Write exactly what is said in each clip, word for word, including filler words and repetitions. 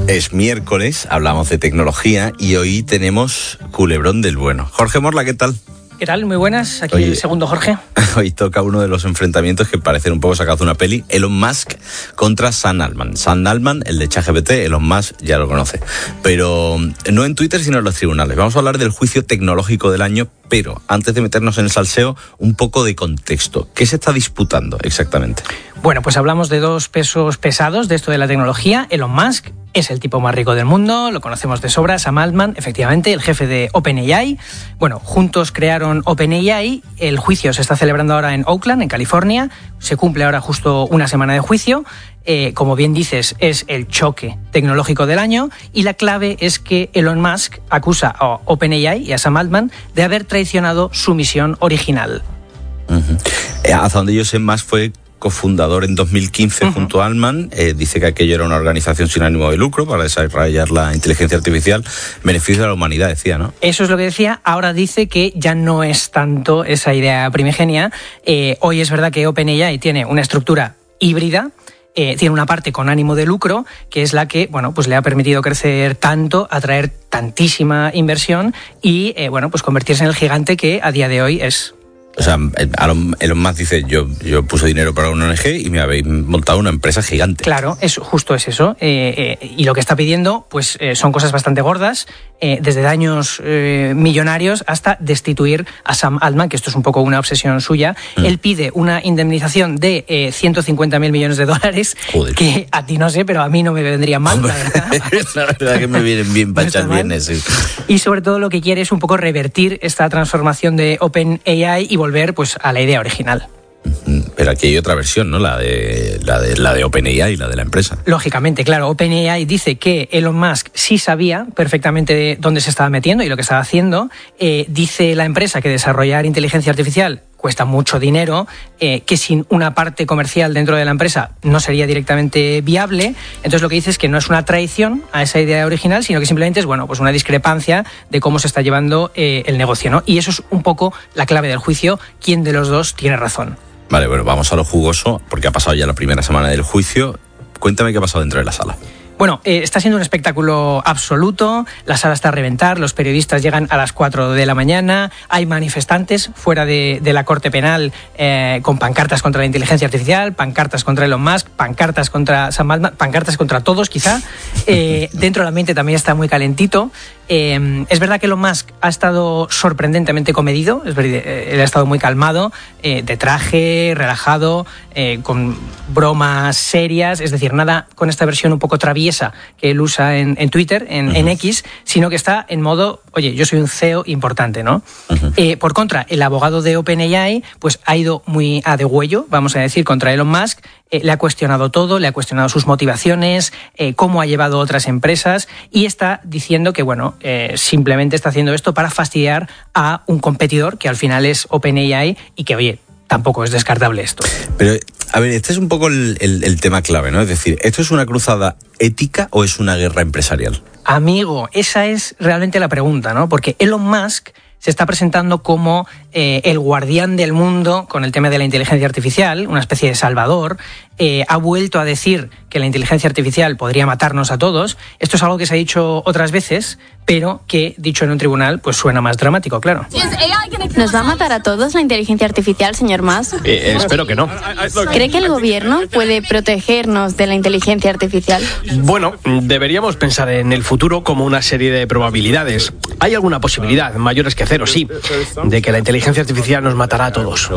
Es miércoles, hablamos de tecnología y hoy tenemos culebrón del bueno. Jorge Morla, ¿qué tal? ¿Qué tal? Muy buenas. Aquí Oye, el segundo Jorge. Hoy toca uno de los enfrentamientos que parecen un poco sacados de una peli. Elon Musk contra Sam Altman. Sam Altman, el de ChatGPT, Elon Musk ya lo conoce. Pero no en Twitter, sino en los tribunales. Vamos a hablar del juicio tecnológico del año, pero antes de meternos en el salseo, un poco de contexto. ¿Qué se está disputando exactamente? Bueno, pues hablamos de dos pesos pesados de esto de la tecnología. Elon Musk es el tipo más rico del mundo, lo conocemos de sobra. Sam Altman, efectivamente, el jefe de OpenAI. Bueno, juntos crearon OpenAI. El juicio se está celebrando ahora en Oakland, en California. Se cumple ahora justo una semana de juicio. Eh, como bien dices, es el choque tecnológico del año y la clave es que Elon Musk acusa a OpenAI y a Sam Altman de haber traicionado su misión original. Uh-huh. Eh, hasta donde yo sé, más fue cofundador en dos mil quince uh-huh. junto a Altman. Eh, dice que aquello era una organización sin ánimo de lucro para desarrollar la inteligencia artificial, beneficio de la humanidad, decía, ¿no? Eso es lo que decía. Ahora dice que ya no es tanto esa idea primigenia. Eh, hoy es verdad que OpenAI tiene una estructura híbrida. Eh, tiene una parte con ánimo de lucro, que es la que, bueno, pues le ha permitido crecer tanto, atraer tantísima inversión y, eh, bueno, pues convertirse en el gigante que a día de hoy es. O sea, Elon Musk dice, yo, yo puse dinero para una O N Ge y me habéis montado una empresa gigante. Claro, es, justo es eso. Eh, eh, y lo que está pidiendo pues eh, son cosas bastante gordas, eh, desde daños eh, millonarios hasta destituir a Sam Altman, que esto es un poco una obsesión suya. Mm. Él pide una indemnización de eh, ciento cincuenta mil millones de dólares, Joder. Que a ti no sé, pero a mí no me vendría mal, Hombre, la verdad. La verdad que me vienen bien para echar bienes. Sí. Y sobre todo lo que quiere es un poco revertir esta transformación de OpenAI y volver pues a la idea original. Pero aquí hay otra versión, ¿no? La de la de la de OpenAI, la de la empresa. Lógicamente, claro. OpenAI dice que Elon Musk sí sabía perfectamente de dónde se estaba metiendo y lo que estaba haciendo. Eh, dice la empresa que desarrollar inteligencia artificial cuesta mucho dinero, eh, que sin una parte comercial dentro de la empresa no sería directamente viable. Entonces lo que dice es que no es una traición a esa idea original, sino que simplemente es, bueno, pues una discrepancia de cómo se está llevando eh, el negocio, ¿no? Y eso es un poco la clave del juicio, quién de los dos tiene razón. Vale, bueno, vamos a lo jugoso, porque ha pasado ya la primera semana del juicio. Cuéntame qué ha pasado dentro de la sala. Bueno, eh, está siendo un espectáculo absoluto, la sala está a reventar, los periodistas llegan a las cuatro de la mañana, hay manifestantes fuera de, de la corte penal eh, con pancartas contra la inteligencia artificial, pancartas contra Elon Musk, pancartas contra Sam Altman, pancartas contra todos quizá. Eh, dentro del ambiente también está muy calentito. Eh, es verdad que Elon Musk ha estado sorprendentemente comedido, es verdad, eh, él ha estado muy calmado, eh, de traje, relajado, eh, con bromas serias, es decir, nada con esta versión un poco traviesa que él usa en, en Twitter, en, uh-huh. en X, sino que está en modo, oye, yo soy un C E O importante, ¿no? Uh-huh. Eh, por contra, el abogado de OpenAI pues ha ido muy a degüello, vamos a decir, contra Elon Musk, eh, le ha cuestionado todo, le ha cuestionado sus motivaciones, eh, cómo ha llevado otras empresas y está diciendo que, bueno, eh, simplemente está haciendo esto para fastidiar a un competidor que al final es OpenAI y que, oye, tampoco es descartable esto. Pero, a ver, este es un poco el, el, el tema clave, ¿no? Es decir, ¿esto es una cruzada ética o es una guerra empresarial? Amigo, esa es realmente la pregunta, ¿no? Porque Elon Musk se está presentando como eh, el guardián del mundo con el tema de la inteligencia artificial, una especie de salvador. Eh, ha vuelto a decir que la inteligencia artificial podría matarnos a todos. Esto es algo que se ha dicho otras veces, pero que, dicho en un tribunal, pues suena más dramático, claro. ¿Nos va a matar a todos la inteligencia artificial, señor Musk? Eh, espero que no. ¿Cree que el gobierno puede protegernos de la inteligencia artificial? Bueno, deberíamos pensar en el futuro como una serie de probabilidades. Hay alguna posibilidad, mayores que cero, sí, de que la inteligencia artificial nos matará a todos.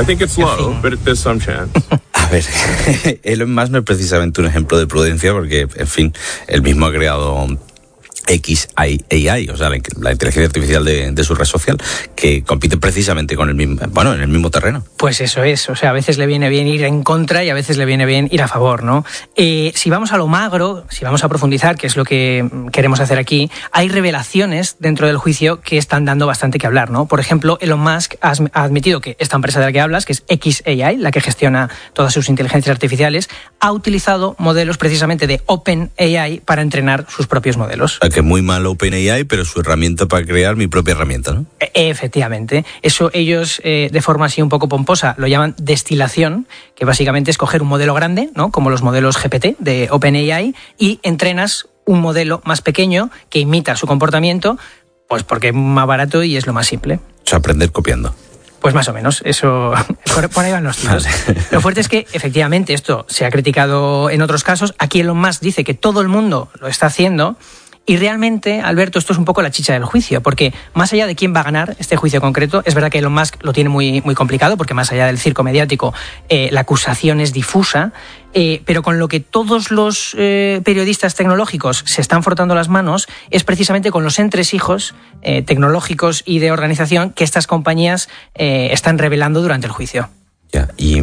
A ver, Elon Musk no es precisamente un ejemplo de prudencia porque, en fin, él mismo ha creado X A I, o sea, la, la inteligencia artificial de, de su red social, que compite precisamente con el mismo, bueno, en el mismo terreno. Pues eso es, o sea, a veces le viene bien ir en contra y a veces le viene bien ir a favor, ¿no? Eh, si vamos a lo magro, si vamos a profundizar, que es lo que queremos hacer aquí, hay revelaciones dentro del juicio que están dando bastante que hablar, ¿no? Por ejemplo, Elon Musk ha admitido que esta empresa de la que hablas, que es X A I, la que gestiona todas sus inteligencias artificiales, ha utilizado modelos precisamente de OpenAI para entrenar sus propios modelos. Que es muy mal OpenAI, pero su herramienta para crear mi propia herramienta, ¿no? Efectivamente. Eso ellos, eh, de forma así un poco pomposa, lo llaman destilación, que básicamente es coger un modelo grande, ¿no? Como los modelos G P T de OpenAI, y entrenas un modelo más pequeño que imita su comportamiento, pues porque es más barato y es lo más simple. O sea, aprender copiando. Pues más o menos, eso por, por ahí van los tiros. Vale. Lo fuerte es que efectivamente esto se ha criticado en otros casos. Aquí Elon Musk dice que todo el mundo lo está haciendo. Y realmente, Alberto, esto es un poco la chicha del juicio, porque más allá de quién va a ganar este juicio concreto, es verdad que Elon Musk lo tiene muy, muy complicado, porque más allá del circo mediático, eh, la acusación es difusa, eh, pero con lo que todos los eh, periodistas tecnológicos se están frotando las manos es precisamente con los entresijos eh, tecnológicos y de organización que estas compañías eh, están revelando durante el juicio. Ya, y...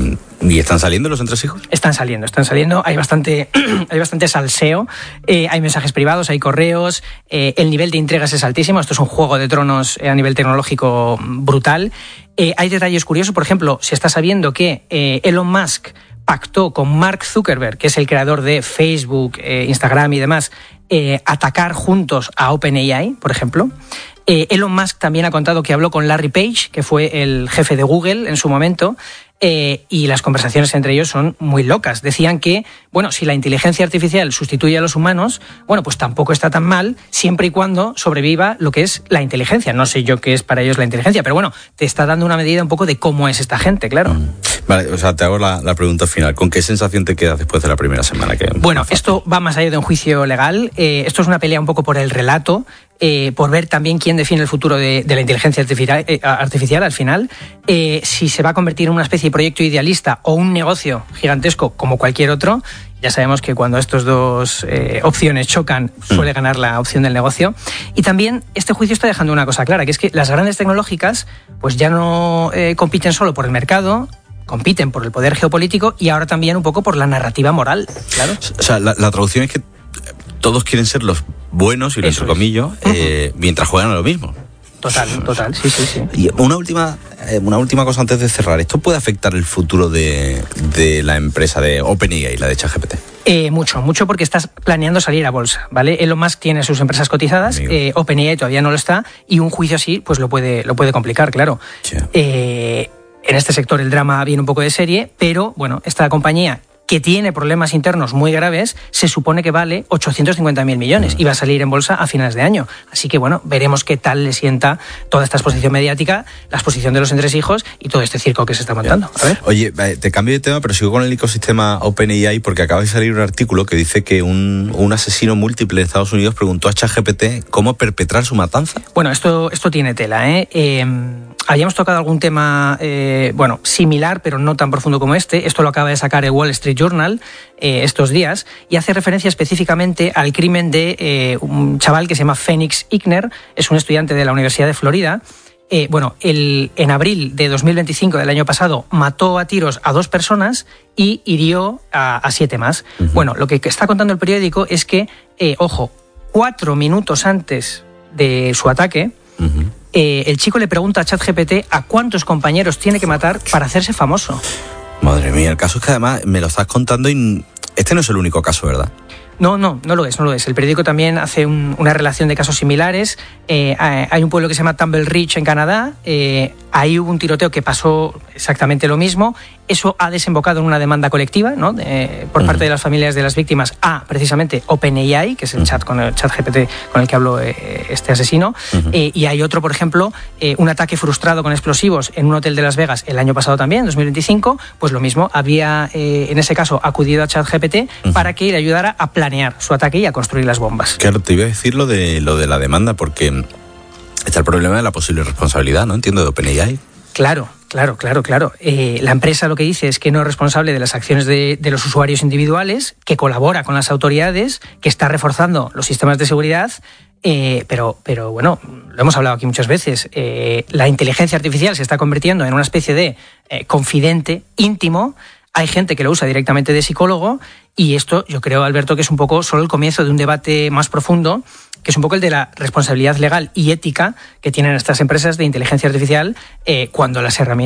¿Y están saliendo los entresijos? Están saliendo, están saliendo. Hay bastante, hay bastante salseo. Eh, hay mensajes privados, hay correos. Eh, el nivel de entregas es altísimo. Esto es un juego de tronos a nivel tecnológico brutal. Eh, hay detalles curiosos. Por ejemplo, se está sabiendo que eh, Elon Musk pactó con Mark Zuckerberg, que es el creador de Facebook, eh, Instagram y demás, eh, atacar juntos a OpenAI, por ejemplo. Eh, Elon Musk también ha contado que habló con Larry Page, que fue el jefe de Google en su momento, eh, y las conversaciones entre ellos son muy locas. Decían que, bueno, si la inteligencia artificial sustituye a los humanos, bueno, pues tampoco está tan mal, siempre y cuando sobreviva lo que es la inteligencia. No sé yo qué es para ellos la inteligencia, pero bueno, te está dando una medida un poco de cómo es esta gente, claro. Mm. Vale, o sea, te hago la, la pregunta final. ¿Con qué sensación te quedas después de la primera semana? Que bueno, esto va más allá de un juicio legal. Eh, esto es una pelea un poco por el relato, eh, por ver también quién define el futuro de, de la inteligencia artificial, eh, artificial al final. Eh, si se va a convertir en una especie de proyecto idealista o un negocio gigantesco como cualquier otro. Ya sabemos que cuando estas dos eh, opciones chocan, suele ganar la opción del negocio. Y también este juicio está dejando una cosa clara, que es que las grandes tecnológicas pues ya no eh, compiten solo por el mercado, compiten por el poder geopolítico y ahora también un poco por la narrativa moral, claro. O sea, la, la traducción es que todos quieren ser los buenos, y lo entre comillas, eh, uh-huh. mientras juegan a lo mismo. Total, total, sí, sí, sí. Y una última, una última cosa antes de cerrar. ¿Esto puede afectar el futuro de, de la empresa de OpenAI, la de ChatGPT? Eh, mucho, mucho porque estás planeando salir a bolsa, ¿vale? Elon Musk tiene sus empresas cotizadas, eh, OpenAI todavía no lo está, y un juicio así pues lo puede, lo puede complicar, claro. Yeah. Eh, en este sector el drama viene un poco de serie, pero bueno, esta compañía que tiene problemas internos muy graves, se supone que vale ochocientos cincuenta mil millones y va a salir en bolsa a finales de año. Así que, bueno, veremos qué tal le sienta toda esta exposición mediática, la exposición de los entresijos y todo este circo que se está montando. A ver. Oye, te cambio de tema, pero sigo con el ecosistema OpenAI porque acaba de salir un artículo que dice que un, un asesino múltiple de Estados Unidos preguntó a ChatGPT cómo perpetrar su matanza. Bueno, esto, esto tiene tela, ¿eh? eh Habíamos tocado algún tema, eh, bueno, similar, pero no tan profundo como este. Esto lo acaba de sacar el Wall Street Journal eh, estos días y hace referencia específicamente al crimen de eh, un chaval que se llama Phoenix Igner. Es un estudiante de la Universidad de Florida. Eh, bueno, el, en abril de dos mil veinticinco del año pasado mató a tiros a dos personas y hirió a, a siete más. Uh-huh. Bueno, lo que está contando el periódico es que, eh, ojo, cuatro minutos antes de su ataque, uh-huh. Eh, el chico le pregunta a ChatGPT a cuántos compañeros tiene que matar para hacerse famoso. Madre mía, el caso es que además me lo estás contando y este no es el único caso, ¿verdad? No, no, no lo es, no lo es. El periódico también hace un, una relación de casos similares. Eh, hay un pueblo que se llama Tumble Ridge en Canadá. Eh, ahí hubo un tiroteo que pasó exactamente lo mismo. Eso ha desembocado en una demanda colectiva, ¿no? De, por uh-huh. parte de las familias de las víctimas a, precisamente, OpenAI, que es el uh-huh. chat con el chat G P T con el que habló eh, este asesino. Uh-huh. Eh, y hay otro, por ejemplo, eh, un ataque frustrado con explosivos en un hotel de Las Vegas el año pasado también, dos mil veinticinco. Pues lo mismo, había, eh, en ese caso, acudido a ChatGPT uh-huh. para que le ayudara a planear su ataque y a construir las bombas. Claro, te iba a decir lo de, lo de la demanda, porque está el problema de la posible responsabilidad, ¿no? Entiendo, de OpenAI. Claro, claro, claro, claro. Eh, la empresa lo que dice es que no es responsable de las acciones de, de los usuarios individuales, que colabora con las autoridades, que está reforzando los sistemas de seguridad, eh, pero, pero bueno, lo hemos hablado aquí muchas veces, eh, la inteligencia artificial se está convirtiendo en una especie de eh, confidente íntimo. Hay gente que lo usa directamente de psicólogo y esto yo creo, Alberto, que es un poco solo el comienzo de un debate más profundo, que es un poco el de la responsabilidad legal y ética que tienen estas empresas de inteligencia artificial eh, cuando las herramientas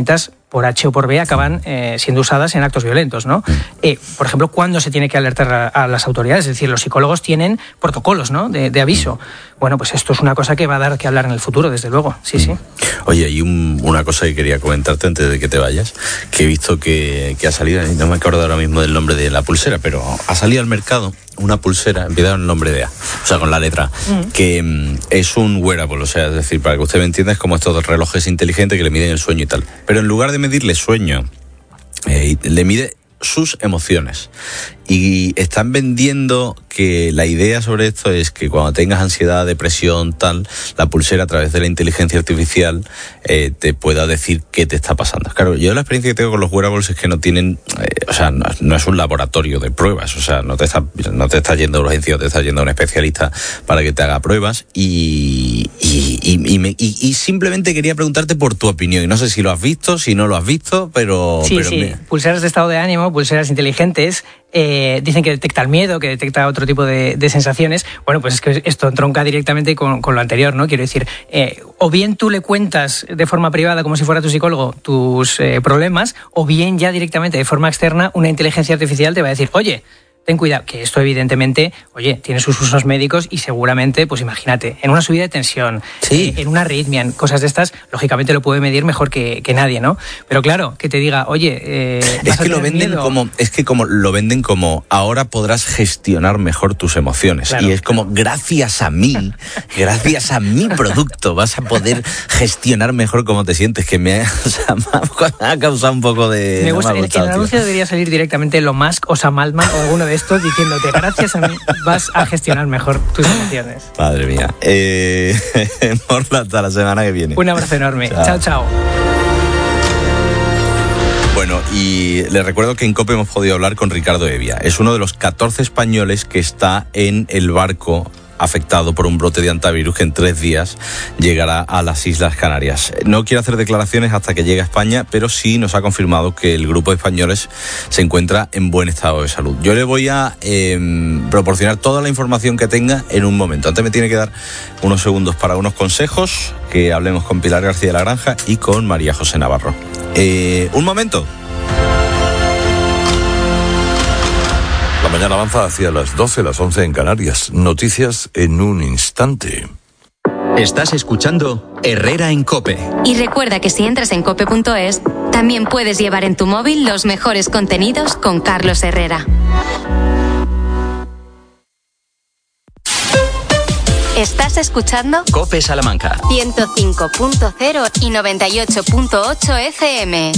por H o por B acaban eh, siendo usadas en actos violentos, ¿no? Eh, por ejemplo, ¿cuándo se tiene que alertar a, a las autoridades? Es decir, los psicólogos tienen protocolos, ¿no?, de, de aviso. Bueno, pues esto es una cosa que va a dar que hablar en el futuro, desde luego. Sí, sí. Oye, hay un, una cosa que quería comentarte antes de que te vayas, que he visto que, que ha salido, no me acuerdo ahora mismo del nombre de la pulsera, pero ha salido al mercado una pulsera, empieza con el nombre de A, o sea, con la letra, mm. que mm, es un wearable, o sea, es decir, para que usted me entienda, es como estos relojes inteligentes que le miden el sueño y tal. Pero en lugar de medirle sueño, eh, le mide sus emociones. Y están vendiendo que la idea sobre esto es que cuando tengas ansiedad, depresión, tal, la pulsera a través de la inteligencia artificial eh, te pueda decir qué te está pasando. Claro, yo la experiencia que tengo con los wearables es que no tienen, eh, o sea, no, no es un laboratorio de pruebas, o sea, no te está, no te está yendo a urgencia, te está yendo a un especialista para que te haga pruebas y, y, y, y, me, y, y simplemente quería preguntarte por tu opinión. Y no sé si lo has visto, si no lo has visto, pero... Sí, pero sí, me... pulseras de estado de ánimo, pulseras inteligentes. Eh, dicen que detecta el miedo, que detecta otro tipo de, de sensaciones. Bueno, pues es que esto entronca directamente con, con lo anterior, ¿no? Quiero decir, eh, o bien tú le cuentas de forma privada, como si fuera tu psicólogo, tus eh, problemas, o bien ya directamente de forma externa una inteligencia artificial te va a decir, oye, ten cuidado, que esto evidentemente, oye, tiene sus usos médicos y seguramente, pues imagínate, en una subida de tensión, sí. eh, en una arritmia, en cosas de estas, lógicamente lo puede medir mejor que, que nadie, ¿no? Pero claro, que te diga, oye, eh, es que lo venden miedo? como, es que como lo venden como ahora podrás gestionar mejor tus emociones. Claro, y es como, claro. gracias a mí, gracias a mi producto, vas a poder gestionar mejor cómo te sientes, que me ha, o sea, me ha causado un poco de... Me gusta, no me ha gustado, en el anuncio debería salir directamente Elon Musk o Sam Altman o alguno de estos diciéndote, gracias a mí vas a gestionar mejor tus emociones. Madre mía. Eh, Morla, hasta la semana que viene. Un abrazo enorme. Chao, chao. chao. Bueno, y les recuerdo que en COPE hemos podido hablar con Ricardo Evia. Es uno de los catorce españoles que está en el barco afectado por un brote de antivirus que en tres días llegará a las Islas Canarias. No quiere hacer declaraciones hasta que llegue a España, pero sí nos ha confirmado que el grupo de españoles se encuentra en buen estado de salud. Yo le voy a eh, proporcionar toda la información que tenga en un momento. Antes me tiene que dar unos segundos para unos consejos, que hablemos con Pilar García de la Granja y con María José Navarro. Eh, un momento. La mañana avanza hacia las doce, las once en Canarias. Noticias en un instante. Estás escuchando Herrera en COPE. Y recuerda que si entras en cope punto es, también puedes llevar en tu móvil los mejores contenidos con Carlos Herrera. Estás escuchando COPE Salamanca ciento cinco punto cero y noventa y ocho punto ocho F M.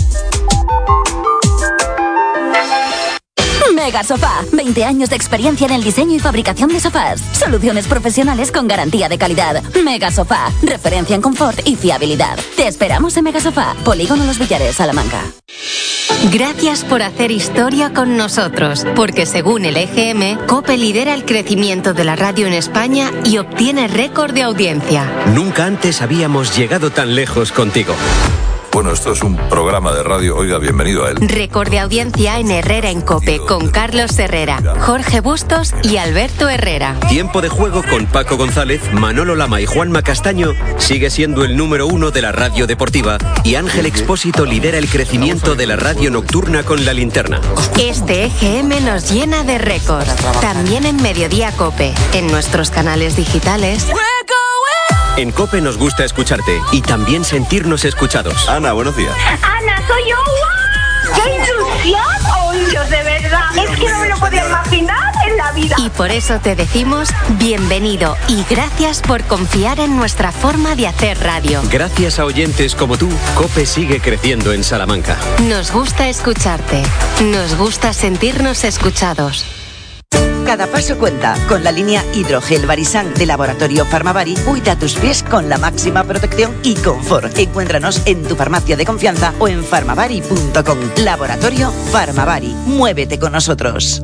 Mega Sofá, veinte años de experiencia en el diseño y fabricación de sofás. Soluciones profesionales con garantía de calidad. Mega Sofá, referencia en confort y fiabilidad. Te esperamos en Mega Sofá, Polígono Los Villares, Salamanca. Gracias por hacer historia con nosotros, porque según el E G M, COPE lidera el crecimiento de la radio en España y obtiene récord de audiencia. Nunca antes habíamos llegado tan lejos contigo. Bueno, esto es un programa de radio. Oiga, bienvenido a él. Récord de audiencia en Herrera en COPE con Carlos Herrera, Jorge Bustos y Alberto Herrera. Tiempo de juego con Paco González, Manolo Lama y Juanma Castaño sigue siendo el número uno de la radio deportiva y Ángel Expósito lidera el crecimiento de la radio nocturna con La Linterna. Este E G M nos llena de récords. También en Mediodía COPE, en nuestros canales digitales. En COPE nos gusta escucharte y también sentirnos escuchados. Ana, buenos días. Ana, soy yo. ¡Wow! ¡Qué ilusión! ¡Oh, Dios, de verdad! Es que no me lo podía imaginar en la vida. Y por eso te decimos bienvenido y gracias por confiar en nuestra forma de hacer radio. Gracias a oyentes como tú, COPE sigue creciendo en Salamanca. Nos gusta escucharte. Nos gusta sentirnos escuchados. Cada paso cuenta. Con la línea Hidrogel Barisan de Laboratorio Farmavari, cuida tus pies con la máxima protección y confort. Encuéntranos en tu farmacia de confianza o en farmavari punto com. Laboratorio Farmavari. Muévete con nosotros.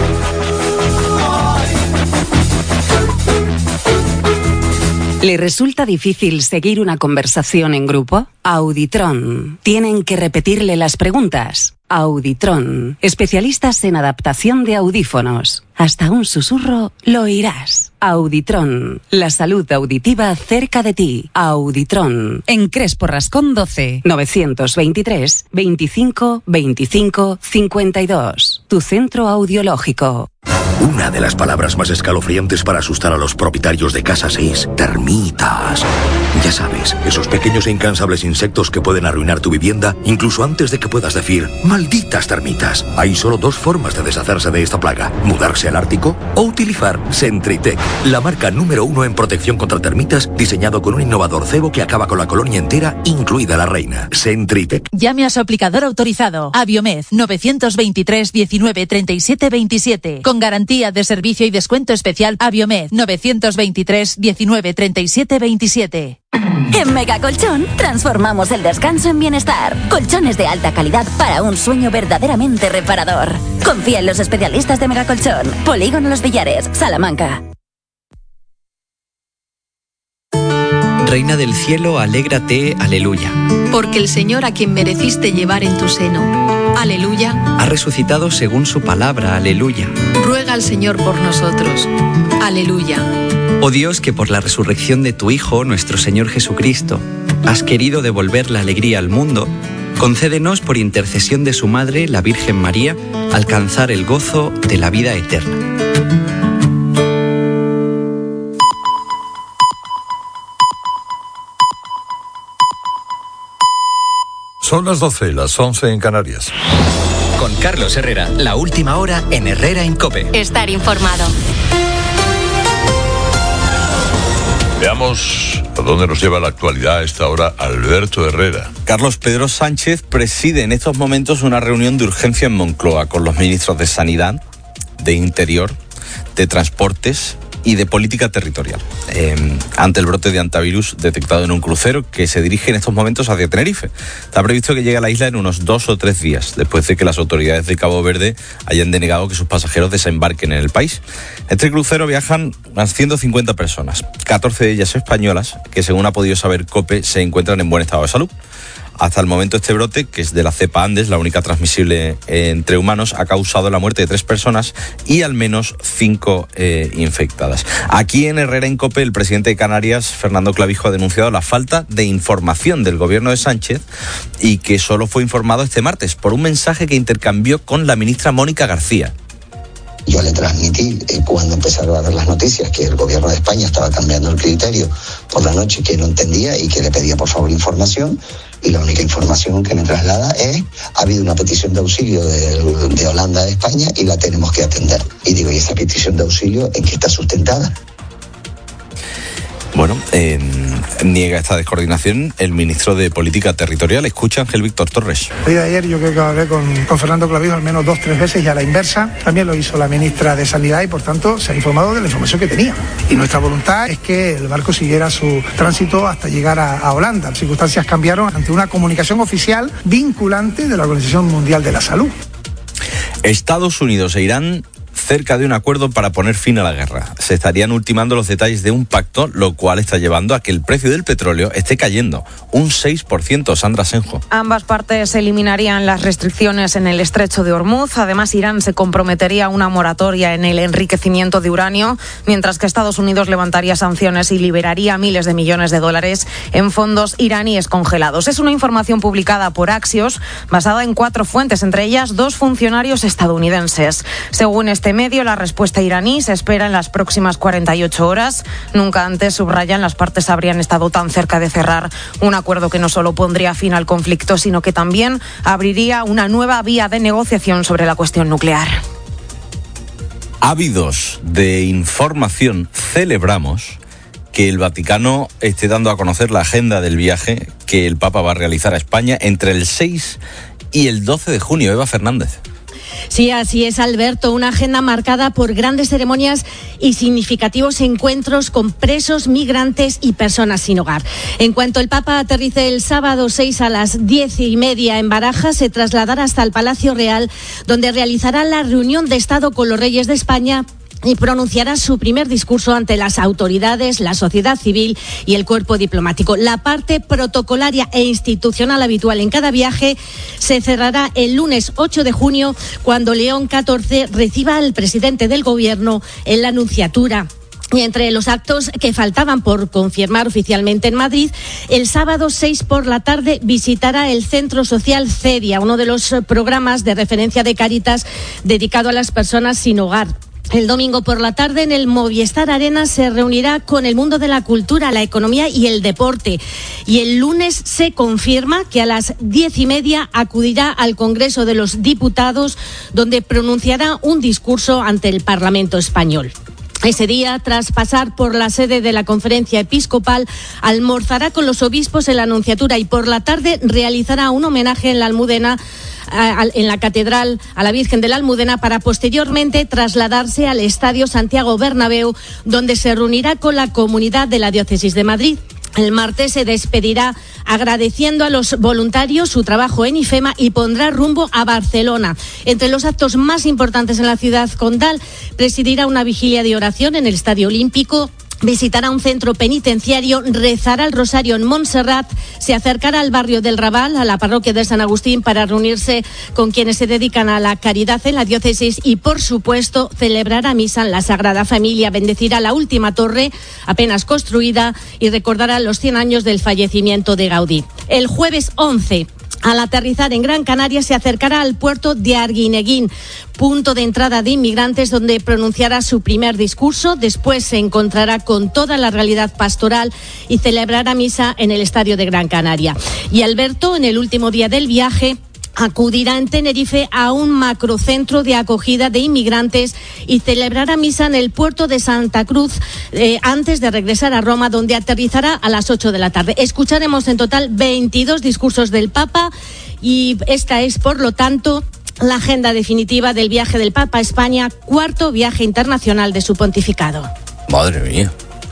¿Le resulta difícil seguir una conversación en grupo? Auditron. ¿Tienen que repetirle las preguntas? Auditron, especialistas en adaptación de audífonos. Hasta un susurro lo oirás. Auditron, la salud auditiva cerca de ti. Auditron, en Crespo Rascón doce, novecientos veintitrés, veinticinco, veinticinco, cincuenta y dos. Tu centro audiológico. Una de las palabras más escalofriantes para asustar a los propietarios de casas es termitas. Ya sabes, esos pequeños e incansables insectos que pueden arruinar tu vivienda incluso antes de que puedas decir ¡malditas termitas! Hay solo dos formas de deshacerse de esta plaga: mudarse al Ártico o utilizar Sentrytech, la marca número uno en protección contra termitas, diseñado con un innovador cebo que acaba con la colonia entera, incluida la reina. Sentrytech. Llame a su aplicador autorizado. Aviomed novecientos veintitrés, diecinueve, treinta y siete, veintisiete. Con garantía de servicio y descuento especial. Aviomed novecientos veintitrés, diecinueve, treinta y siete, veintisiete. En Megacolchón transformamos el descanso en bienestar. Colchones de alta calidad para un sueño verdaderamente reparador. Confía en los especialistas de Megacolchón. Polígono Los Villares, Salamanca. Reina del cielo, alégrate, aleluya. Porque el Señor, a quien mereciste llevar en tu seno, aleluya, ha resucitado según su palabra, aleluya. Ruega al Señor por nosotros, aleluya. Oh Dios, que por la resurrección de tu Hijo, nuestro Señor Jesucristo, has querido devolver la alegría al mundo, concédenos por intercesión de su Madre, la Virgen María, alcanzar el gozo de la vida eterna. Son las doce, las once en Canarias. Con Carlos Herrera, la última hora en Herrera en COPE. Estar informado. Veamos a dónde nos lleva la actualidad a esta hora Alberto Herrera. Carlos, Pedro Sánchez preside en estos momentos una reunión de urgencia en Moncloa con los ministros de Sanidad, de Interior, de Transportes y de Política Territorial, eh, ante el brote de antivirus detectado en un crucero que se dirige en estos momentos hacia Tenerife. Está previsto que llegue a la isla en unos dos o tres días, después de que las autoridades de Cabo Verde hayan denegado que sus pasajeros desembarquen en el país. En este crucero viajan unas ciento cincuenta personas, catorce de ellas españolas, que según ha podido saber COPE se encuentran en buen estado de salud. Hasta el momento este brote, que es de la cepa Andes, la única transmisible entre humanos, ha causado la muerte de tres personas y al menos cinco eh, infectadas. Aquí en Herrera en COPE, el presidente de Canarias, Fernando Clavijo, ha denunciado la falta de información del gobierno de Sánchez y que solo fue informado este martes por un mensaje que intercambió con la ministra Mónica García. Yo le transmití eh, cuando empezaron a ver las noticias que el gobierno de España estaba cambiando el criterio por la noche, que no entendía y que le pedía por favor información, y la única información que me traslada es: ha habido una petición de auxilio de, de Holanda a España y la tenemos que atender. Y digo, ¿y esa petición de auxilio en qué está sustentada? Bueno, eh, niega esta descoordinación el ministro de Política Territorial. Escucha Ángel Víctor Torres. El día de ayer yo creo que hablé con, con Fernando Clavijo al menos dos tres veces y a la inversa. También lo hizo la ministra de Sanidad y por tanto se ha informado de la información que tenía. Y nuestra voluntad es que el barco siguiera su tránsito hasta llegar a, a Holanda. Las circunstancias cambiaron ante una comunicación oficial vinculante de la Organización Mundial de la Salud. Estados Unidos e Irán cerca de un acuerdo para poner fin a la guerra. Se estarían ultimando los detalles de un pacto, lo cual está llevando a que el precio del petróleo esté cayendo un seis por ciento. Sandra Senjo. Ambas partes eliminarían las restricciones en el estrecho de Hormuz. Además, Irán se comprometería a una moratoria en el enriquecimiento de uranio, mientras que Estados Unidos levantaría sanciones y liberaría miles de millones de dólares en fondos iraníes congelados. Es una información publicada por Axios, basada en cuatro fuentes, entre ellas dos funcionarios estadounidenses. Según este medio, la respuesta iraní se espera en las próximas cuarenta y ocho horas. Nunca antes, subrayan, las partes habrían estado tan cerca de cerrar un acuerdo que no solo pondría fin al conflicto, sino que también abriría una nueva vía de negociación sobre la cuestión nuclear. Ávidos de información, celebramos que el Vaticano esté dando a conocer la agenda del viaje que el Papa va a realizar a España entre el seis y el doce de junio. Eva Fernández. Sí, así es, Alberto. Una agenda marcada por grandes ceremonias y significativos encuentros con presos, migrantes y personas sin hogar. En cuanto el Papa aterrice el sábado seis a las diez y media en Barajas, se trasladará hasta el Palacio Real, donde realizará la reunión de Estado con los reyes de España y pronunciará su primer discurso ante las autoridades, la sociedad civil y el cuerpo diplomático. La parte protocolaria e institucional habitual en cada viaje se cerrará el lunes ocho de junio, cuando León catorce reciba al presidente del gobierno en la Nunciatura. Y entre los actos que faltaban por confirmar oficialmente en Madrid, el sábado seis por la tarde visitará el Centro Social Cedia, uno de los programas de referencia de Cáritas dedicado a las personas sin hogar. El domingo por la tarde en el Movistar Arena se reunirá con el mundo de la cultura, la economía y el deporte. Y el lunes se confirma que a las diez y media acudirá al Congreso de los Diputados, donde pronunciará un discurso ante el Parlamento español. Ese día, tras pasar por la sede de la Conferencia Episcopal, almorzará con los obispos en la Nunciatura y por la tarde realizará un homenaje en la Almudena, en la Catedral a la Virgen de la Almudena, para posteriormente trasladarse al Estadio Santiago Bernabéu, donde se reunirá con la comunidad de la Diócesis de Madrid. El martes se despedirá agradeciendo a los voluntarios su trabajo en IFEMA y pondrá rumbo a Barcelona. Entre los actos más importantes en la ciudad condal, presidirá una vigilia de oración en el Estadio Olímpico, visitará un centro penitenciario, rezará el rosario en Montserrat, se acercará al barrio del Raval, a la parroquia de San Agustín, para reunirse con quienes se dedican a la caridad en la diócesis y, por supuesto, celebrará misa en la Sagrada Familia, bendecirá la última torre apenas construida y recordará los cien años del fallecimiento de Gaudí. El jueves once, al aterrizar en Gran Canaria, se acercará al puerto de Arguineguín, punto de entrada de inmigrantes, donde pronunciará su primer discurso. Después se encontrará con toda la realidad pastoral y celebrará misa en el Estadio de Gran Canaria. Y Alberto, en el último día del viaje, acudirá en Tenerife a un macrocentro de acogida de inmigrantes y celebrará misa en el puerto de Santa Cruz eh, antes de regresar a Roma, donde aterrizará a las ocho de la tarde. Escucharemos en total veintidós discursos del Papa y esta es, por lo tanto, la agenda definitiva del viaje del Papa a España, cuarto viaje internacional de su pontificado. Madre mía.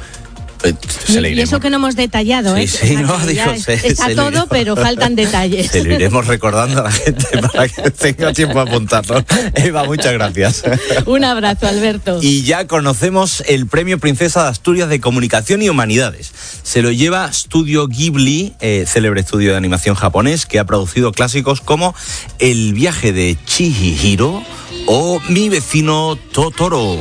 Y, y eso que no hemos detallado, sí, ¿eh? Sí, o sea, no, digo, se, está se todo, iremos, pero faltan detalles. Se lo iremos recordando a la gente para que tenga tiempo a apuntarlo. Eva, muchas gracias. Un abrazo, Alberto. Y ya conocemos el Premio Princesa de Asturias de Comunicación y Humanidades. Se lo lleva Studio Ghibli, eh, célebre estudio de animación japonés que ha producido clásicos como El viaje de Chihiro o Mi vecino Totoro.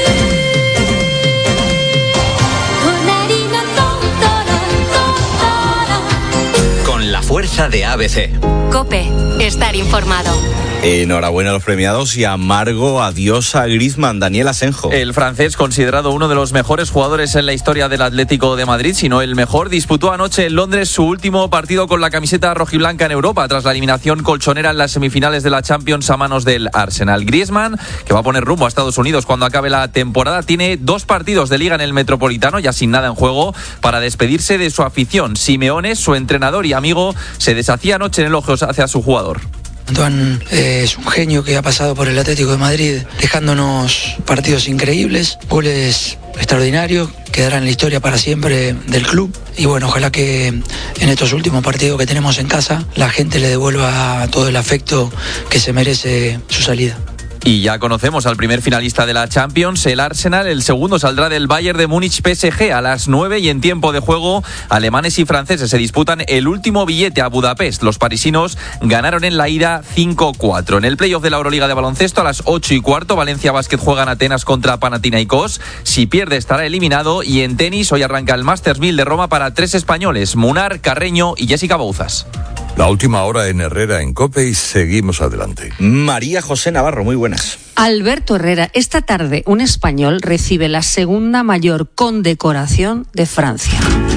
Fuerza de A B C. COPE, estar informado. Enhorabuena a los premiados y amargo adiós a Griezmann. Daniel Asenjo. El francés, considerado uno de los mejores jugadores en la historia del Atlético de Madrid, si no el mejor, disputó anoche en Londres su último partido con la camiseta rojiblanca en Europa, tras la eliminación colchonera en las semifinales de la Champions a manos del Arsenal. Griezmann, que va a poner rumbo a Estados Unidos cuando acabe la temporada, tiene dos partidos de liga en el Metropolitano, ya sin nada en juego, para despedirse de su afición. Simeone, su entrenador y amigo, se deshacía anoche en elogios hacia su jugador. Antoine eh, es un genio que ha pasado por el Atlético de Madrid, dejándonos partidos increíbles, goles extraordinarios, quedará en la historia para siempre del club. Y bueno, ojalá que en estos últimos partidos que tenemos en casa, la gente le devuelva todo el afecto que se merece su salida. Y ya conocemos al primer finalista de la Champions, el Arsenal. El segundo saldrá del Bayern de Múnich P S G a las nueve, y en tiempo de juego alemanes y franceses se disputan el último billete a Budapest. Los parisinos ganaron en la ida cinco cuatro. En el playoff de la Euroliga de baloncesto a las ocho y cuarto, Valencia Basket juega en Atenas contra Panathinaikos. Si pierde estará eliminado. Y en tenis hoy arranca el Masters mil de Roma para tres españoles: Munar, Carreño y Jessica Bouzas. La última hora en Herrera en COPE y seguimos adelante. María José Navarro, muy buenas. Alberto Herrera, esta tarde un español recibe la segunda mayor condecoración de Francia.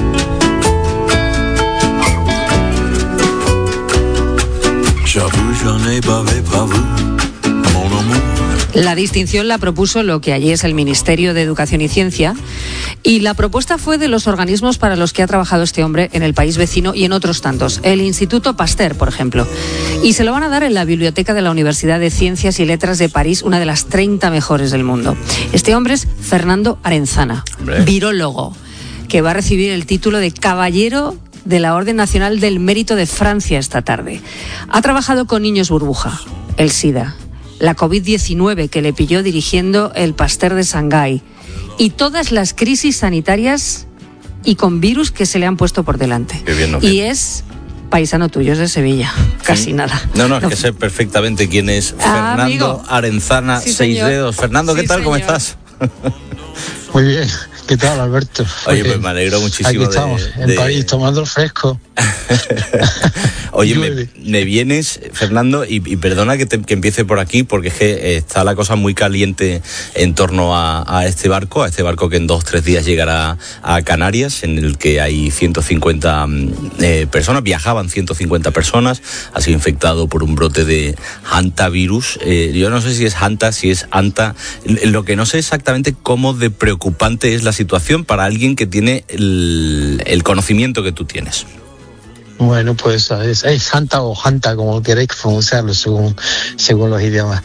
La distinción la propuso lo que allí es el Ministerio de Educación y Ciencia, y la propuesta fue de los organismos para los que ha trabajado este hombre en el país vecino y en otros tantos, el Instituto Pasteur, por ejemplo. Y se lo van a dar en la Biblioteca de la Universidad de Ciencias y Letras de París, una de las treinta mejores del mundo. Este hombre es Fernando Arenzana, hombre. Virólogo, que va a recibir el título de Caballero de la Orden Nacional del Mérito de Francia esta tarde. Ha trabajado con niños burbuja, el SIDA, la covid diecinueve que le pilló dirigiendo el Pasteur de Shanghái y todas las crisis sanitarias y con virus que se le han puesto por delante. Qué bien, no, y bien. Es paisano tuyo, es de Sevilla, casi ¿Sí? nada. No, no, es no. que sé perfectamente quién es Ah, Fernando amigo. Arenzana, Sí, seis señor. dedos. Fernando, ¿qué Sí, tal? ¿Cómo señor. estás? Muy bien, ¿qué tal, Alberto? Oye, pues me alegro muchísimo. Aquí estamos, de, en de... París, tomando el fresco. Oye, me, me vienes, Fernando, y, y perdona que, te, que empiece por aquí, porque es que está la cosa muy caliente en torno a, a este barco, a este barco que en dos, tres días llegará a Canarias, en el que hay ciento cincuenta eh, personas, viajaban ciento cincuenta personas, ha sido infectado por un brote de hantavirus. Eh, yo no sé si es hanta, si es anta, lo que no sé exactamente cómo de preocupante es la situación para alguien que tiene el, el conocimiento que tú tienes. Bueno, pues es, es Hanta o Hanta, como queréis pronunciarlo según, según los idiomas.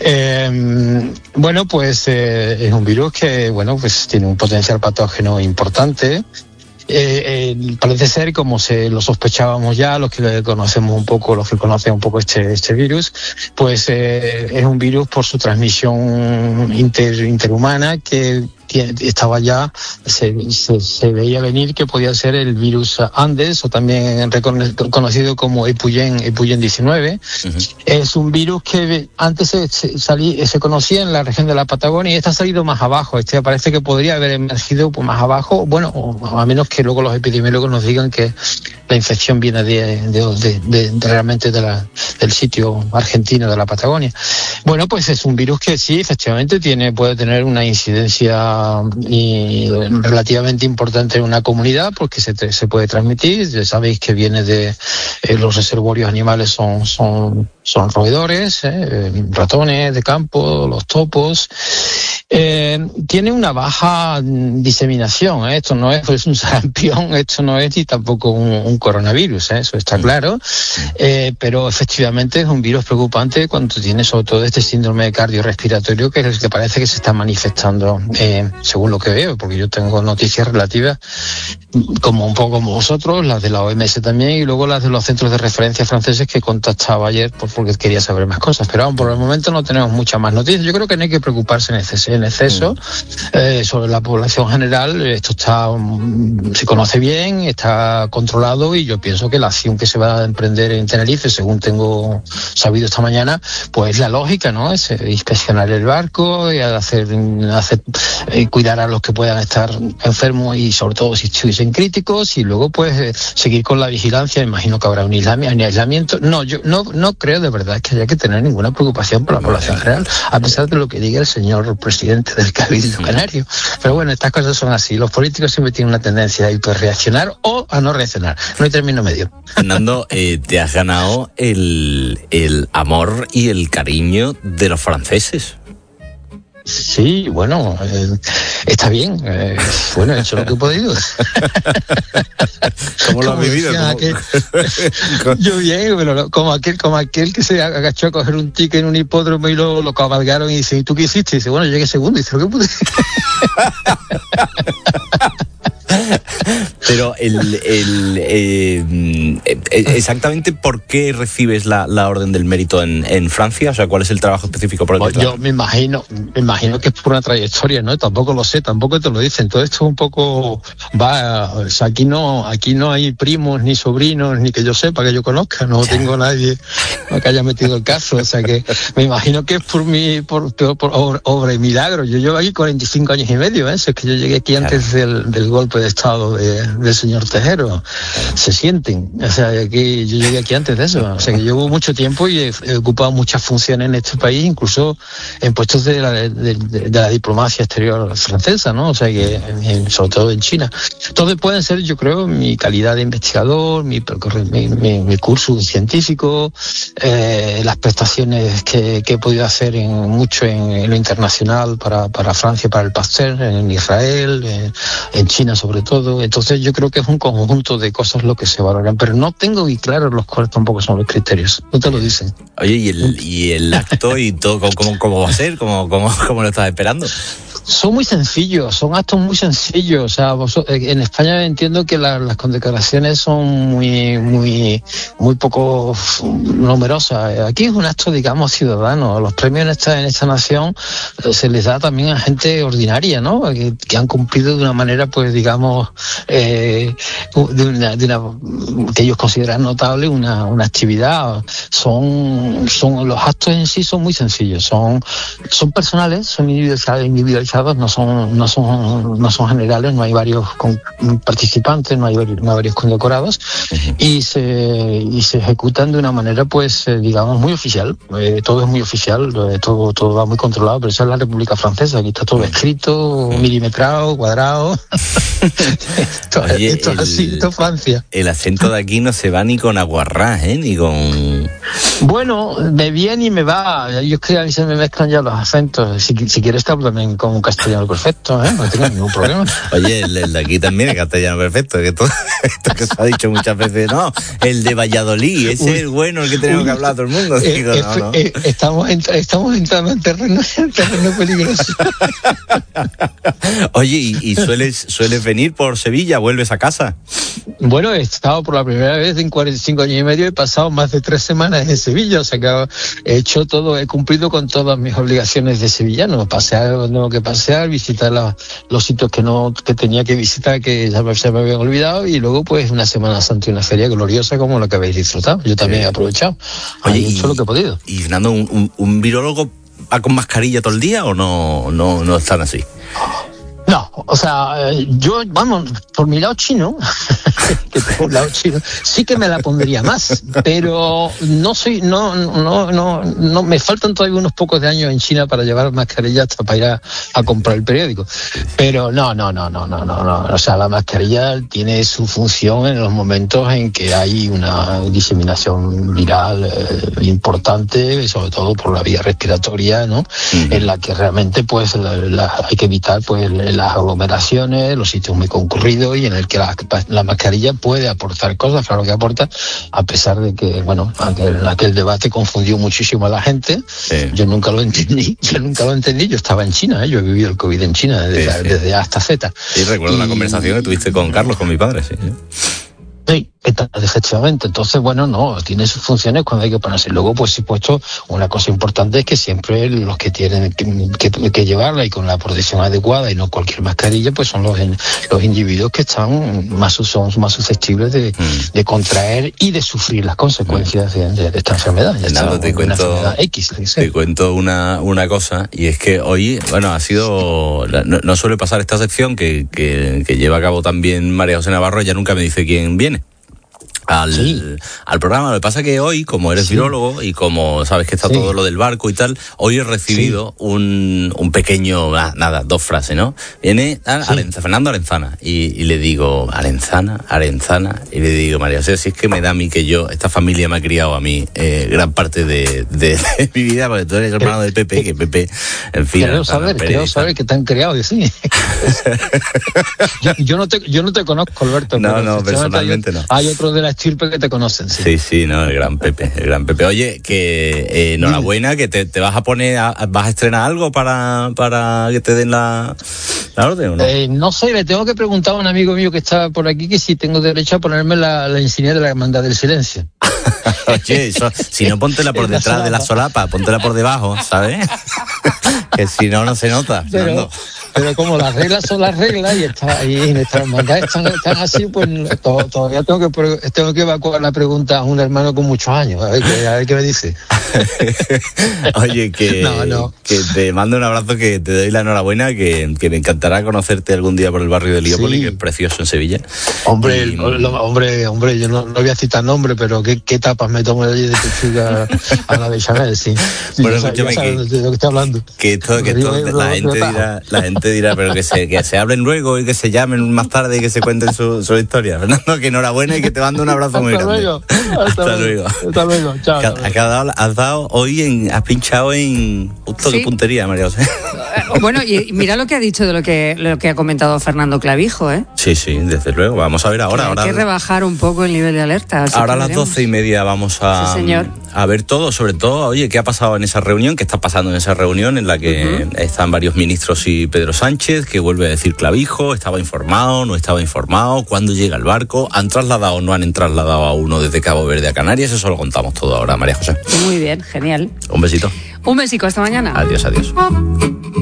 Eh, bueno, pues eh, es un virus que, bueno, pues tiene un potencial patógeno importante. Eh, eh, parece ser, como se lo sospechábamos ya, los que conocemos un poco, los que conocen un poco este, este virus, pues eh, es un virus por su transmisión inter, interhumana que estaba ya, se, se, se veía venir que podía ser el virus Andes, o también conocido como Epuyen, Epuyen diecinueve. Uh-huh. Es un virus que antes se, se, salí, se conocía en la región de la Patagonia y este ha salido más abajo. Este parece que podría haber emergido más abajo, bueno, o a menos que luego los epidemiólogos nos digan que la infección viene de, de, de, de, de realmente de la, del sitio argentino de la Patagonia. Bueno, pues es un virus que sí, efectivamente, tiene, puede tener una incidencia y relativamente importante en una comunidad porque se, se puede transmitir. Ya sabéis que viene de eh, los reservorios animales son, son, son roedores, eh, ratones de campo, los topos. Eh, tiene una baja diseminación, ¿eh? Esto no es pues, un sarampión, esto no es ni tampoco un, un coronavirus, ¿eh? Eso está claro, eh, pero efectivamente es un virus preocupante cuando tiene sobre todo este síndrome cardiorrespiratorio que es el que parece que se está manifestando, eh, según lo que veo, porque yo tengo noticias relativas como un poco como vosotros, las de la O M S también y luego las de los centros de referencia franceses que contactaba ayer porque quería saber más cosas, pero aún por el momento no tenemos muchas más noticias. Yo creo que no hay que preocuparse en exceso, en exceso eh, sobre la población general. Esto está um, se conoce bien, está controlado y yo pienso que la acción que se va a emprender en Tenerife, según tengo sabido esta mañana, pues la lógica, ¿no? Es inspeccionar el barco y hacer, hacer eh, cuidar a los que puedan estar enfermos y sobre todo si estuviesen críticos y luego pues eh, seguir con la vigilancia. Imagino que habrá un aislamiento. No, yo no, no creo de verdad que haya que tener ninguna preocupación por la población general, a pesar de lo que diga el señor presidente del Cabildo Canario. Pero bueno, estas cosas son así. Los políticos siempre tienen una tendencia a hiperreaccionar o a no reaccionar. No hay término medio. Fernando, eh, te has ganado el, el amor y el cariño de los franceses. Sí, bueno, eh, está bien. Eh, bueno, he hecho lo que he podido. ¿Cómo lo has vivido? Aquel, yo bien, pero como aquel, como aquel que se agachó a coger un ticket en un hipódromo y lo, lo cabalgaron y dice, ¿y tú qué hiciste? Y dice, bueno, llegué segundo. Y dice, ¿lo que pude? Pero el, el eh, exactamente por qué recibes la, la orden del mérito en, en Francia, o sea, ¿cuál es el trabajo específico por el que Yo me imagino, me imagino que es por una trayectoria, ¿no? Tampoco lo sé, tampoco te lo dicen. Todo esto es un poco va, o sea, aquí no, aquí no hay primos ni sobrinos ni que yo sepa, que yo conozca, no tengo nadie que haya metido el caso, o sea que me imagino que es por mi, por, por, por obra y milagro. Yo llevo aquí cuarenta y cinco años y medio, ¿eh? Es que yo llegué aquí antes del, del golpe de estado de, del señor Tejero. Se sienten, o sea, aquí yo llegué aquí antes de eso, o sea que llevo mucho tiempo y he, he ocupado muchas funciones en este país, incluso en puestos de la, de, de, de la diplomacia exterior francesa, ¿no? O sea que en, sobre todo en China. Entonces pueden ser, yo creo, mi calidad de investigador, mi, mi, mi, mi curso científico, eh, las prestaciones que, que he podido hacer en mucho en, en lo internacional para, para Francia, para el Pasteur, en Israel, en, en China sobre todo. Entonces yo creo que es un conjunto de cosas lo que se valoran, pero no tengo muy claro los cuales tampoco son los criterios, no te lo dicen. Oye, ¿y el, y el acto y todo, cómo, cómo, cómo va a ser? ¿Cómo, cómo, cómo lo estás esperando? Son muy sencillos, son actos muy sencillos. O sea, vos, en España entiendo que la, las condecoraciones son muy, muy, muy poco numerosas. Aquí es un acto, digamos, ciudadano. Los premios en esta, en esta nación eh, se les da también a gente ordinaria, ¿no? Que, que han cumplido de una manera, pues, digamos, eh, de una, de una, que ellos consideran notable una, una actividad. Son, son, los actos en sí son muy sencillos. Son, son personales, son individualizados, individualizados. No son, no son, no son generales, no hay varios con, participantes, no hay, no hay varios condecorados, uh-huh. y se y se ejecutan de una manera, pues, eh, digamos, muy oficial. Eh, todo es muy oficial, eh, todo todo va muy controlado, pero eso es la República Francesa, aquí está todo escrito, milimetrado, cuadrado. esto, Oye, esto el, es así, esto es Francia. El acento de aquí no se va ni con aguarrás, ¿eh? Ni con... Bueno, me viene y me va. Yo es que a mí se me mezclan ya los acentos. Si, si quieres te hablo también con un castellano perfecto, ¿eh? No tengo ningún problema. Oye, el, el de aquí también es castellano perfecto. Que todo, esto que se ha dicho muchas veces, no, el de Valladolid, ese uy, es el bueno, el que tenemos uy, que hablar a todo el mundo. Eh, Digo, eh, no, no. Eh, estamos, entra, estamos entrando en terreno, en terreno peligroso. Oye, ¿y, y sueles, sueles venir por Sevilla? ¿Vuelves a casa? Bueno, he estado por la primera vez en cuarenta y cinco años y medio, he pasado más de tres semanas en Sevilla, o sea que he hecho todo, he cumplido con todas mis obligaciones de sevillano, pasear lo tengo que pasear, visitar la, los sitios que no que tenía que visitar, que ya me, se me habían olvidado, y luego pues una Semana Santa y una feria gloriosa como la que habéis disfrutado. Yo también sí. he aprovechado, Oye, he hecho y, lo que he podido. ¿Y Fernando, un, un, un virólogo va con mascarilla todo el día o no, no, no están así? No, o sea, yo, vamos, por mi lado chino, que por lado chino, sí que me la pondría más, pero no soy, no, no, no, no, me faltan todavía unos pocos de años en China para llevar mascarilla hasta para ir a, a comprar el periódico. Pero no, no, no, no, no, no, no, o sea, la mascarilla tiene su función en los momentos en que hay una diseminación viral eh, importante, sobre todo por la vía respiratoria, ¿no? Uh-huh. En la que realmente, pues, la, la, hay que evitar, pues, las aglomeraciones, los sitios muy concurridos, y en el que la, la mascarilla puede aportar cosas, claro que aporta, a pesar de que, bueno, aquel, aquel debate confundió muchísimo a la gente. Sí. Yo nunca lo entendí, yo nunca lo entendí, yo estaba en China, ¿eh? Yo he vivido el COVID en China, desde, sí, sí. desde A hasta Z. Sí, recuerdo y... la conversación que tuviste con Carlos, con mi padre, sí. ¿sí? Sí, efectivamente. Entonces, bueno, no, tiene sus funciones cuando hay que ponerse. Luego, pues, supuesto, una cosa importante es que siempre los que tienen que, que, que llevarla y con la protección adecuada y no cualquier mascarilla, pues son los, los individuos que están más, son más susceptibles de, mm. de contraer y de sufrir las consecuencias mm. de, de, de esta enfermedad. Fernando, te cuento, X, te cuento una, una cosa, y es que hoy, bueno, ha sido, no, no suele pasar esta sección que, que, que lleva a cabo también María José Navarro, ella nunca me dice quién viene al, sí. al programa. Lo que pasa es que hoy, como eres sí. virólogo y como sabes que está sí. todo lo del barco y tal, hoy he recibido sí. un, un pequeño, nada, dos frases, ¿no? Viene a, sí. Arenza, Fernando Arenzana, y, y le digo, Arenzana, Arenzana, y le digo, María José, si es que me da a mí que yo, esta familia me ha criado a mí eh, gran parte de, de, de mi vida, porque tú eres hermano de Pepe, que Pepe, en fin... Quiero saber, quiero saber que te han criado, sí. yo, yo, no te, yo no te conozco, Alberto. No, no, personalmente hay, no. Hay otros de la chirpe que te conocen, sí. Sí, sí, no, el gran Pepe, el gran Pepe. Oye, que eh, enhorabuena, que te, te vas a poner, a, vas a estrenar algo para, para que te den la, la orden, ¿o no? Eh, no sé, le tengo que preguntar a un amigo mío que está por aquí que si tengo derecho a ponerme la, la insignia de la Hermandad del Silencio. Oye, eso, si no, póntela por detrás de la solapa, póntela por debajo, ¿sabes? Que si no, no se nota. Pero, no. pero como las reglas son las reglas y, está, y nuestras hermandades están, están así, pues to, todavía tengo que, tengo que evacuar la pregunta a un hermano con muchos años, a ver, que, a ver qué me dice. Oye, que, no, no. que te mando un abrazo, que te doy la enhorabuena, que, que me encantará conocerte algún día por el barrio de Liópoli, sí. que es precioso en Sevilla. Hombre, y, el, lo, hombre, hombre, yo no, no voy a citar nombre, pero qué, qué tapas me tomo de allí de Pechuga a la de Chanel, sí. sí bueno, ya, escúchame, ya que, de lo que estoy hablando. Que esto, que esto, la, la, gente dirá, la gente dirá, pero que se, que se hablen luego y que se llamen más tarde y que se cuenten su, su historia. Fernando, que enhorabuena y que te mando un abrazo muy grande. Luego. Hasta, hasta luego. Hasta luego. Chao. Has dado, has dado hoy en, has pinchado en justo ¿Sí? qué puntería, María José. Bueno, y mira lo que ha dicho de lo que, lo que ha comentado Fernando Clavijo, ¿eh? Sí, sí, desde luego. Vamos a ver ahora. Hay ahora que rebajar un poco el nivel de alerta. Ahora a las doce y media vamos a, sí, señor. a ver todo, sobre todo, oye, ¿qué ha pasado en esa reunión? ¿Qué está pasando en esa reunión en la que uh-huh. están varios ministros y Pedro Sánchez, que vuelve a decir Clavijo, estaba informado, no estaba informado, cuándo llega el barco, han trasladado o no han trasladado a uno desde Cabo Verde a Canarias? Eso lo contamos todo ahora, María José. Muy bien, genial. Un besito. Un besico, hasta mañana. Adiós, adiós.